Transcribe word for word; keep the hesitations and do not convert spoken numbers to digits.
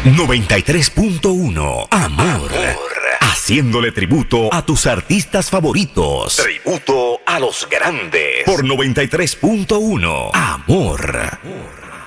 noventa y tres punto uno. Amor. Amor. Haciéndole tributo a tus artistas favoritos. Tributo a los grandes. Por noventa y tres punto uno. Amor. Amor.